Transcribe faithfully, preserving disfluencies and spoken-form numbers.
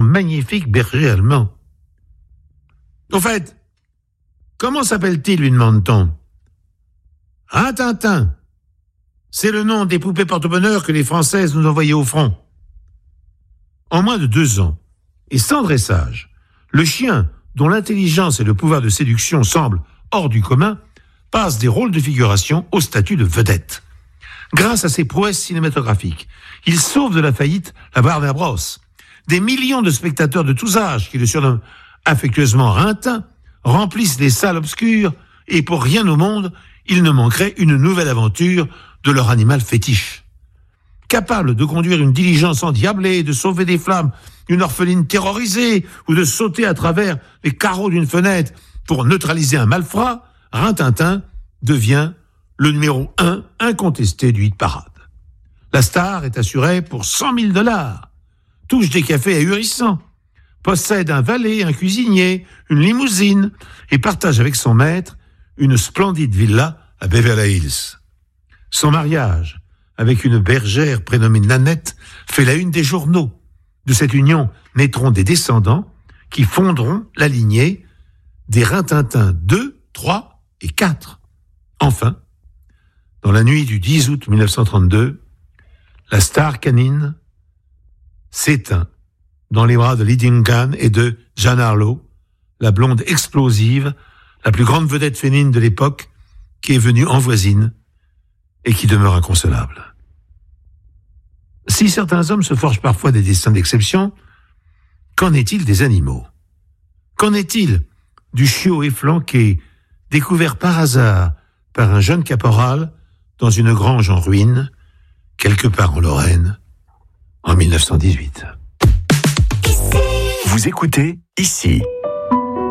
magnifique berger allemand. Au fait, comment s'appelle-t-il, lui demande-t-on? Rintintin. C'est le nom des poupées porte-bonheur que les Françaises nous envoyaient au front. En moins de deux ans, et sans dressage, le chien, dont l'intelligence et le pouvoir de séduction semblent hors du commun, passe des rôles de figuration au statut de vedette. Grâce à ses prouesses cinématographiques, il sauve de la faillite la Warner Bros. Des millions de spectateurs de tous âges qui le surnomment affectueusement Rintin remplissent les salles obscures et pour rien au monde, il ne manquerait une nouvelle aventure de leur animal fétiche. Capable de conduire une diligence endiablée, de sauver des flammes une orpheline terrorisée ou de sauter à travers les carreaux d'une fenêtre pour neutraliser un malfrat, Rintintin devient le numéro un incontesté du hit parade. La star est assurée pour cent mille dollars, touche des cafés ahurissants, possède un valet, un cuisinier, une limousine et partage avec son maître une splendide villa à Beverly Hills. Son mariage avec une bergère prénommée Nanette fait la une des journaux. De cette union naîtront des descendants qui fonderont la lignée des Rintintin deux, trois et quatre. Enfin, dans la nuit du dix août mille neuf cent trente-deux, la star canine s'éteint dans les bras de Lydia Kane et de Jean Harlow, la blonde explosive, la plus grande vedette féminine de l'époque, qui est venue en voisine et qui demeure inconsolable. Si certains hommes se forgent parfois des destins d'exception, qu'en est-il des animaux? Qu'en est-il du chiot efflanqué, découvert par hasard par un jeune caporal dans une grange en ruine, quelque part en Lorraine, en mille neuf cent dix-huit? Vous écoutez Ici.